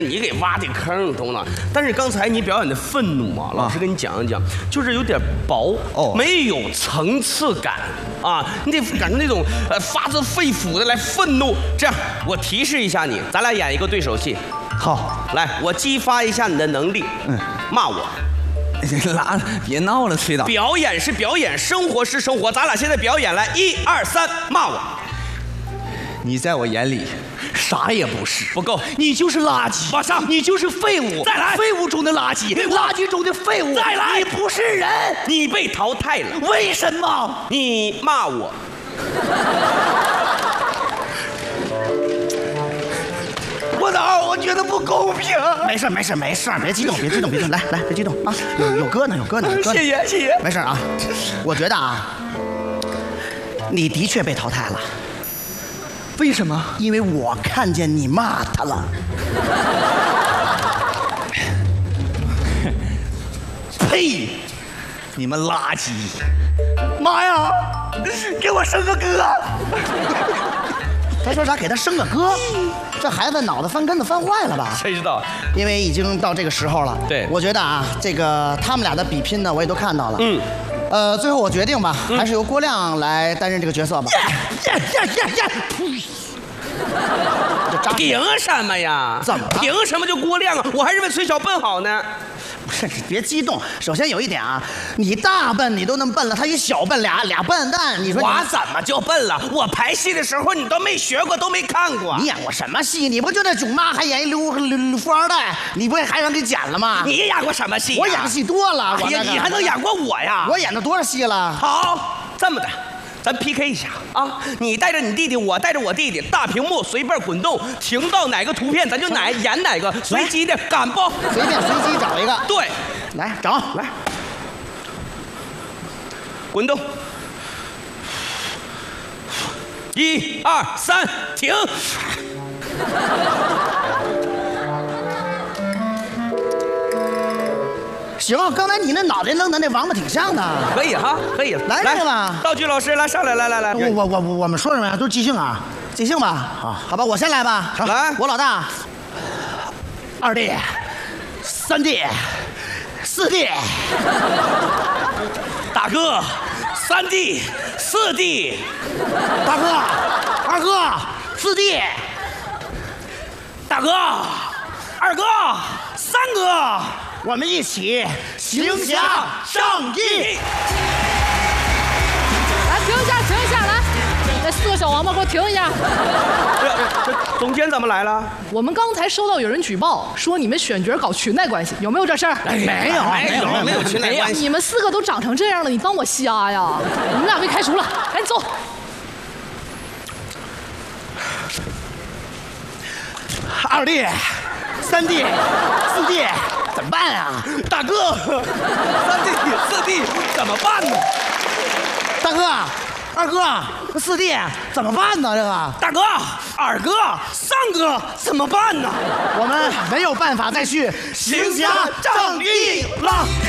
你给挖的坑，懂了？但是刚才你表演的愤怒啊，老师跟你讲一讲，就是有点薄哦，没有层次感啊，你得感觉那种发自肺腑的来愤怒。这样，我提示一下你，咱俩演一个对手戏。 好， 来，我激发一下你的能力。骂我。 别闹了，崔导。 表演是表演，生活是生活，咱俩现在表演来，1、2、3，骂我。 你在我眼里啥也不是， 不够， 你就是垃圾， 马上， 你就是废物， 再来， 废物中的垃圾，垃圾中的废物， 再来， 你不是人， 你被淘汰了， 为什么？ 你骂我。 我导，我觉得不公平。 没事，别激动，来，别激动啊！有歌呢。 谢谢。 没事啊，我觉得啊，你的确被淘汰了。 为什么？ 因为我看见你骂他了。 呸！你们垃圾！妈呀，给我生个哥！ 他说啥？给他生个哥？这孩子脑子翻跟头翻坏了吧？ 谁知道？ 因为已经到这个时候了。 对， 我觉得啊，这个他们俩的比拼呢，我也都看到了。最后我决定吧，还是由郭亮来担任这个角色吧。 凭什么呀？ 怎么了？ 凭什么就郭亮啊？我还认为崔小笨好呢。 不是，别激动。首先有一点啊，你大笨你都那么笨了，他一小笨俩笨蛋，你说我怎么就笨了？我排戏的时候你都没学过，都没看过。 你演过什么戏？你不就那囧妈，还演一富二代？你不还让给剪了吗？ 你演过什么戏？ 我演的戏多了。 哎呀，你还能演过我呀？ 我演的多少戏了？ 好，这么的。咱 PK 一下啊！你带着你弟弟，我带着我弟弟，大屏幕随便滚动，停到哪个图片咱就演哪个，随机的，敢不？ 随机找一个。 对， 来找来， 滚动。1、2、3，停。 行，刚才你那脑袋弄的那王八挺像的。 可以哈，可以。 来这个吧， 道具老师来上来，来。 我们说什么呀？都是即兴啊，即兴吧。好吧，我先来吧。 来， 我老大。2弟，3弟，4弟。 大哥，3弟，4弟。 大哥，2哥，4弟。 大哥，2哥，3哥。 我们一起行侠仗义。 来，停一下，来，那4个小王八给我停一下。 这总监怎么来了？ 我们刚才收到有人举报，说你们选角搞裙带关系，有没有这事儿？ 没有裙带关系。 你们4个都长成这样了，你当我瞎呀？你们俩被开除了，赶紧走。 2弟，3弟，4弟。怎么办啊， 大哥？3弟、4弟怎么办呢？ 大哥、2哥、4弟怎么办呢？这个大哥、2哥、3哥怎么办呢？ 我们没有办法再去行侠仗义了。